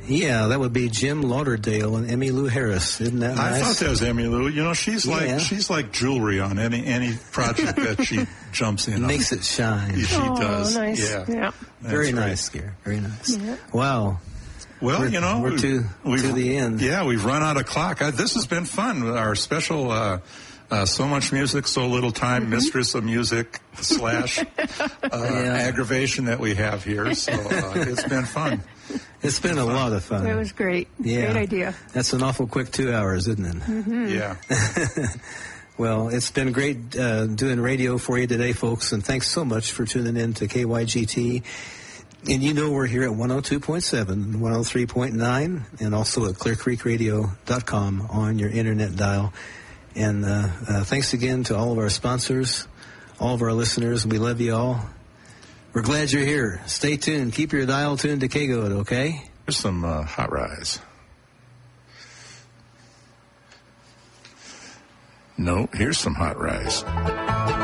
Yeah, that would be Jim Lauderdale and Emmylou Harris. Isn't that nice? I thought that was Emmylou. You know, she's like jewelry on any project that she jumps in. Makes it shine. She does. Nice. Yeah. Very nice, Gary. Very nice. Yeah. Wow. Well, we're to the end. Yeah, we've run out of clock. This has been fun. Our special So Much Music, So Little Time, Mistress of Music / aggravation that we have here. So it's been fun. It's been a lot of fun. It was great. Yeah. Great idea. That's an awful quick 2 hours, isn't it? Mm-hmm. Yeah. Well, it's been great doing radio for you today, folks, and thanks so much for tuning in to KYGT. And you know we're here at 102.7, 103.9, and also at clearcreekradio.com on your internet dial. And thanks again to all of our sponsors, all of our listeners. We love you all. We're glad you're here. Stay tuned. Keep your dial tuned to KGOD, okay? Here's some Hot Rise. No, here's some Hot Rise.